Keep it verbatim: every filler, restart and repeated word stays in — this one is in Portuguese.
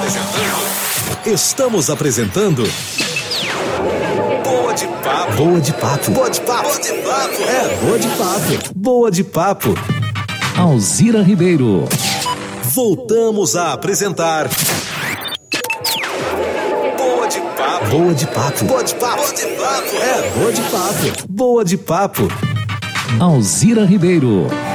Estamos apresentando Boa de Papo. Boa de Papo. Boa de Papo. Boa de Papo. É, Boa de Papo. Boa de Papo. Alzira Ribeiro. Voltamos a apresentar Boa de Papo. Boa de Papo. Boa de Papo. Boa de Papo. É, Boa de Papo. Boa de Papo. Alzira Ribeiro.